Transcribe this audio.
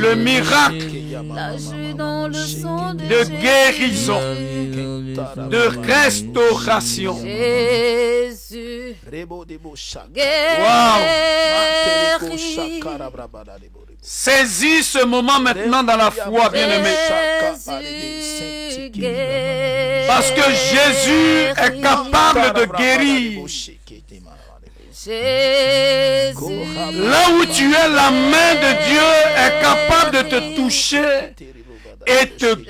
le miracle de guérison, de restauration. Jésus, Wow. Saisis ce moment maintenant dans la foi, bien-aimé. Parce que Jésus est capable de guérir. Là où tu es, la main de Dieu est capable de te toucher et te